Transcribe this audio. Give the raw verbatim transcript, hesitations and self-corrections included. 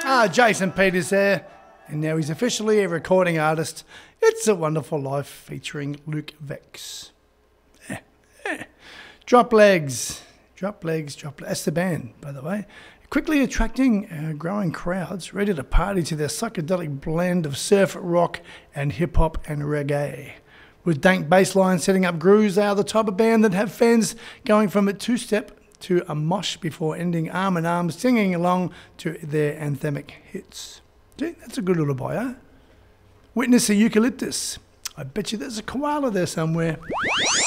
Ah, Jason Peters there, and now he's officially a recording artist. It's a Wonderful Life featuring Luke Vex. Eh, eh. Drop Legs, Drop Legs, Drop Legs. That's the band, by the way. Quickly attracting uh, growing crowds ready to party to their psychedelic blend of surf, rock, and hip-hop and reggae. With dank bass lines setting up grooves, they are the type of band that have fans going from a two-step to a mosh before ending arm in arm singing along to their anthemic hits. Gee, that's a good little boy, huh? Witness a eucalyptus. I bet you there's a koala there somewhere.